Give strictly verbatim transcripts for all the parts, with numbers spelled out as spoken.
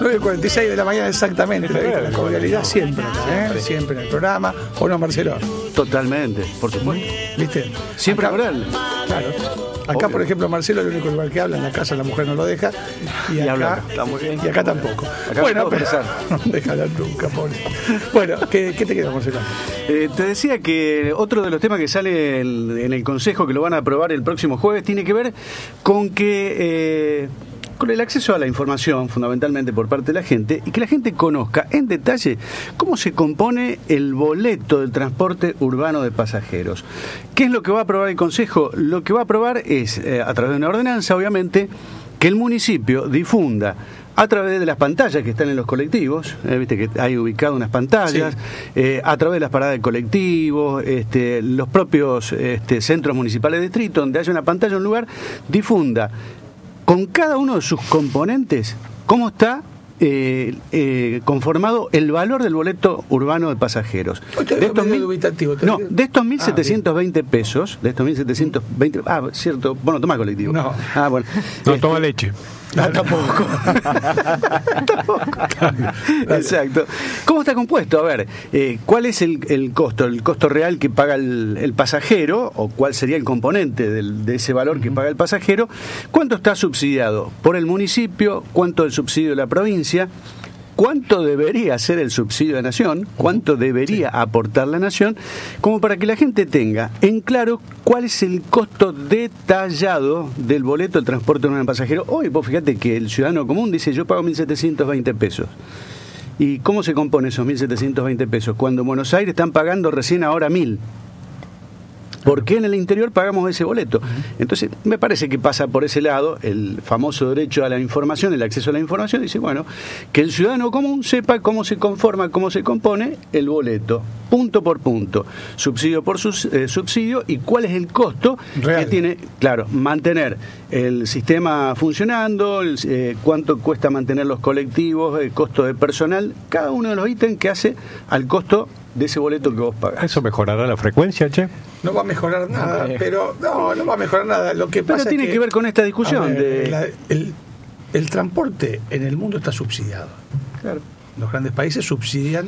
nueve cuarenta y seis de la mañana exactamente. La, la cordialidad siempre, ¿eh? Siempre en el programa. ¿O no, Marcelo? Totalmente, por supuesto. ¿Viste? Siempre oral. Claro. Acá, obvio. Por ejemplo, Marcelo es el único lugar que habla. En la casa la mujer no lo deja. Y, y acá, y acá tampoco. Acá bueno, pero no deja hablar nunca, pobre. Bueno, ¿qué, qué te queda, Marcelo? Eh, te decía que otro de los temas que sale en, en el Consejo, que lo van a aprobar el próximo jueves, tiene que ver con que... Eh, con el acceso a la información, fundamentalmente por parte de la gente, y que la gente conozca en detalle cómo se compone el boleto del transporte urbano de pasajeros. ¿Qué es lo que va a aprobar el Consejo? Lo que va a aprobar es, eh, a través de una ordenanza, obviamente, que el municipio difunda a través de las pantallas que están en los colectivos, eh, viste que hay ubicado unas pantallas, sí. eh, a través de las paradas de colectivos, este, los propios este, centros municipales de distrito, donde haya una pantalla en un lugar, difunda con cada uno de sus componentes cómo está eh, eh, conformado el valor del boleto urbano de pasajeros. De estos, mil, no, de estos mil setecientos veinte pesos, de estos mil setecientos veinte, ah, cierto, bueno, toma colectivo. No, ah, bueno. no toma leche. No, tampoco. tampoco. Exacto. ¿Cómo está compuesto? A ver, eh, ¿cuál es el, el costo? El costo real que paga el, el pasajero, o cuál sería el componente del, de ese valor que paga el pasajero. ¿Cuánto está subsidiado por el municipio? ¿Cuánto el subsidio de la provincia? ¿Cuánto debería ser el subsidio de Nación? ¿Cuánto debería sí. aportar la Nación? Como para que la gente tenga en claro cuál es el costo detallado del boleto del transporte de un pasajero. Hoy, vos fíjate que el ciudadano común dice, yo pago mil setecientos veinte pesos. ¿Y cómo se compone esos mil setecientos veinte pesos? Cuando en Buenos Aires están pagando recién ahora mil. ¿Por qué en el interior pagamos ese boleto? Entonces, me parece que pasa por ese lado el famoso derecho a la información, el acceso a la información. Dice, bueno, que el ciudadano común sepa cómo se conforma, cómo se compone el boleto, punto por punto, subsidio por sus, eh, subsidio, y cuál es el costo Real. que tiene, claro, mantener el sistema funcionando, el, eh, cuánto cuesta mantener los colectivos, el costo de personal, cada uno de los ítems que hace al costo de ese boleto que vos pagás. ¿Eso mejorará la frecuencia, che? No va a mejorar nada, no, pero no, no va a mejorar nada. Lo que pero pasa tiene es que, que ver con esta discusión. Ver, de... la, el, el transporte en el mundo está subsidiado. Claro. Los grandes países subsidian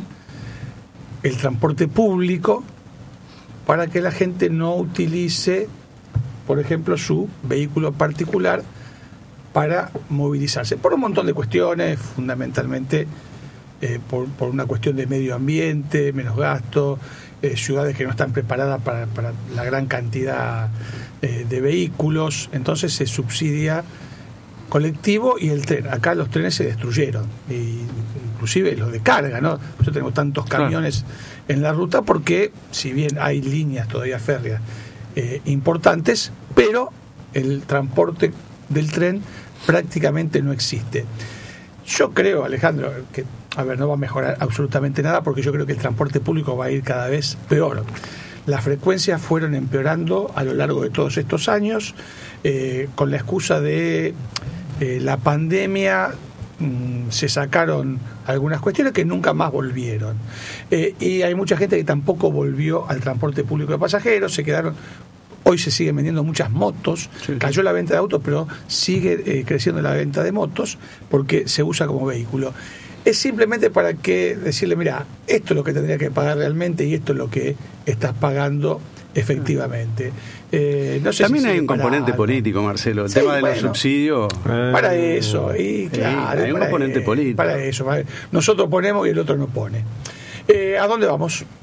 el transporte público para que la gente no utilice, por ejemplo, su vehículo particular para movilizarse. Por un montón de cuestiones, fundamentalmente eh, por, por una cuestión de medio ambiente, menos gasto, eh, ciudades que no están preparadas para, para la gran cantidad eh, de vehículos. Entonces se subsidia colectivo y el tren. Acá los trenes se destruyeron, y inclusive los de carga, ¿no? Por eso tenemos tantos camiones claro. en la ruta, porque si bien hay líneas todavía férreas eh, importantes, pero el transporte del tren prácticamente no existe. Yo creo, Alejandro, que a ver, no va a mejorar absolutamente nada, porque yo creo que el transporte público va a ir cada vez peor. Las frecuencias fueron empeorando a lo largo de todos estos años, eh, con la excusa de eh, la pandemia. Mmm, se sacaron algunas cuestiones que nunca más volvieron, eh, y hay mucha gente que tampoco volvió al transporte público de pasajeros, se quedaron. Hoy se siguen vendiendo muchas motos, sí. Cayó la venta de autos, pero sigue eh, creciendo la venta de motos porque se usa como vehículo. Es simplemente para que decirle, mira, esto es lo que tendría que pagar realmente y esto es lo que estás pagando efectivamente. Eh, no sé También si hay un componente algo. político, Marcelo, el sí, tema de bueno, los subsidios. Para eso, y claro, hay un para componente eso, político. Para eso, nosotros ponemos y el otro no pone. Eh, ¿A dónde vamos?